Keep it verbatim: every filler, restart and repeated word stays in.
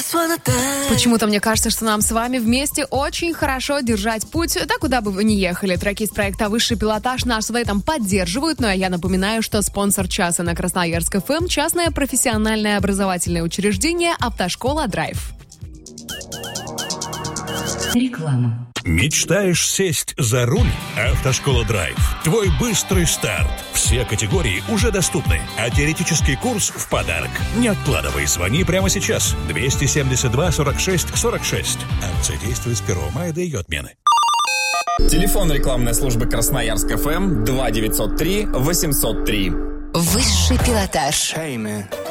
Почему-то мне кажется, что нам с вами вместе очень хорошо держать путь, да куда бы вы ни ехали. Треки из проекта «Высший пилотаж» нас в этом поддерживают, ну а я напоминаю, что спонсор часа на Красноярск эф эм — частное профессиональное образовательное учреждение «Автошкола Драйв». Реклама. Мечтаешь сесть за руль? Автошкола Драйв. Твой быстрый старт. Все категории уже доступны, а теоретический курс в подарок. Не откладывай, звони прямо сейчас. двести семьдесят два сорок шесть сорок шесть. Акция действует с первого мая до ее отмены. Телефон рекламной службы Красноярск эф эм два девятьсот три восемьсот три. Высший пилотаж. Hey, man.